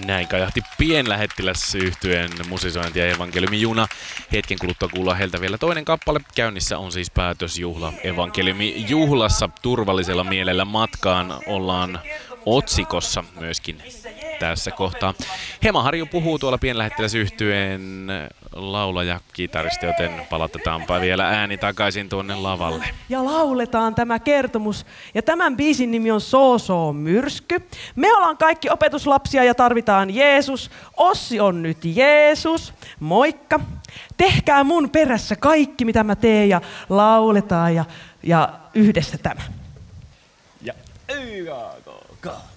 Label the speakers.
Speaker 1: Näin kajahti Pienlähettiläs-yhtyeen musisointi ja evankeliumijuna. Hetken kuluttua kuullaan heiltä vielä toinen kappale. Käynnissä on siis päätösjuhla evankeliumijuhlassa. Turvallisella mielellä matkaan ollaan otsikossa myöskin tässä kohtaa. Hema Harju puhuu tuolla Pienlähettiläs-yhtyeen laulaja kitaristi, joten palatetaanpa vielä ääni takaisin tuonne lavalle.
Speaker 2: Ja lauletaan tämä kertomus. Ja tämän biisin nimi on So myrsky. Me ollaan kaikki opetuslapsia ja tarvitaan Jeesus. Ossi on nyt Jeesus. Moikka. Tehkää mun perässä kaikki, mitä mä teen, ja lauletaan ja yhdessä tämä.
Speaker 3: Ja go.